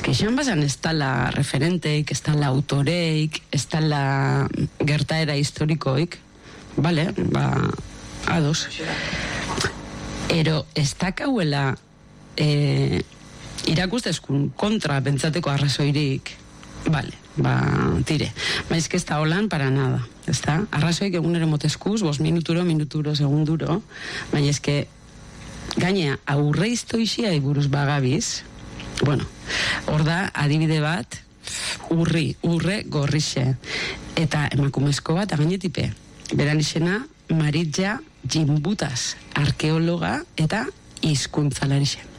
que xan bazan ez tala referenteik, ez tala autoreik, ez tala gertaera historikoik, bale, ados. Ero, ez dakauela irakustezkun kontra pentsateko arrazoirik, bale, tire. Ez que ez da holan para nada, ez da? Arrazoik egunero moteskuz, 5 minuturo, segunduro, baina ez que gainea aurre iztoixia iburuz bagabiz, bueno, hor da adibide bat, urre gorrixe, eta emakumezko bat againetipe, beran izena Maritja Gimbutas, arkeologa eta hizkuntzalarixe.